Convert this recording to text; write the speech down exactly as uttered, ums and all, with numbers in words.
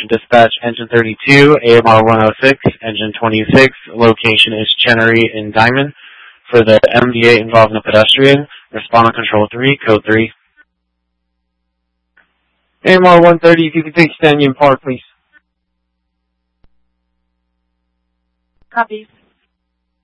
dispatch engine thirty-two, A M R one oh six, engine twenty-six, location is Chenery in Diamond. For the M D eight involving a pedestrian, respond on control three, code three. A M R one thirty, if you could take standing in park, please. Copy.